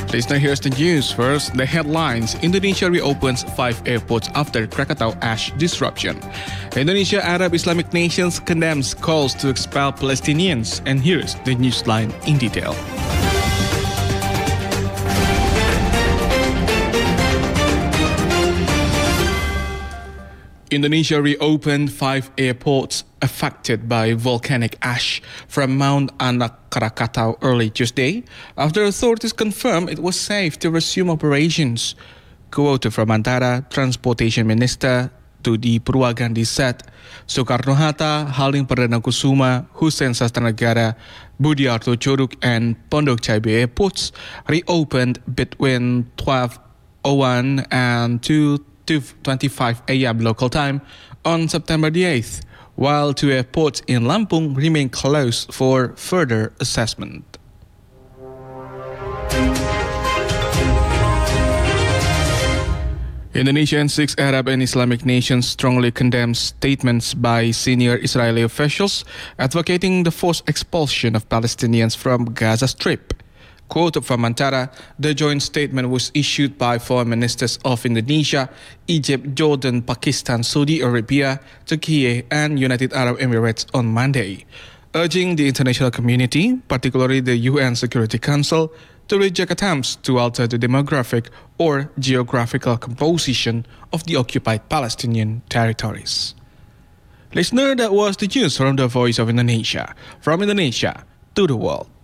Listener, here's the news. First, the headlines. Indonesia reopens 5 airports after Krakatau ash disruption. Indonesia Arab Islamic nations condemns calls to expel Palestinians. And here's the newsline in detail. Indonesia reopened 5 airports affected by volcanic ash from Mount Anak Krakatau early Tuesday after authorities confirmed it was safe to resume operations. Quoted from Antara, Transportation Minister Tudi Purwagandhi said Soekarno-Hatta, Halim Perdana Kusuma, Hussein Sastranegara, Budiarto Curug and Pondok Cabe airports reopened between 12:01 and 2:25 a.m. local time on September the 8th, while 2 airports in Lampung remain closed for further assessment. Indonesia and 6 Arab and Islamic nations strongly condemn statements by senior Israeli officials advocating the forced expulsion of Palestinians from Gaza Strip. Quoted from Antara, the joint statement was issued by foreign ministers of Indonesia, Egypt, Jordan, Pakistan, Saudi Arabia, Turkey, and United Arab Emirates on Monday, urging the international community, particularly the UN Security Council, to reject attempts to alter the demographic or geographical composition of the occupied Palestinian territories. Listener, that was the news from the Voice of Indonesia. From Indonesia to the world.